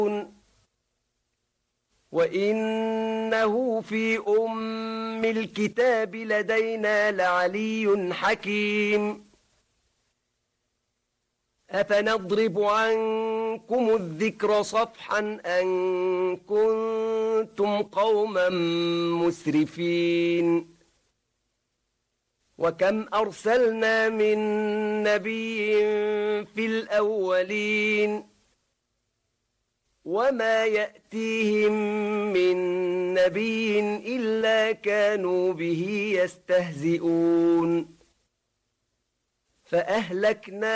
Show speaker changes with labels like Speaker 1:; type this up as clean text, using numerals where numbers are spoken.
Speaker 1: وإنه في أم الكتاب لدينا لعلي حكيم أفنضرب عنكم الذكر صفحا أن كنتم قوما مسرفين وكم أرسلنا من نبي في الأولين وما يأتيهم من نبي إلا كانوا به يستهزئون فأهلكنا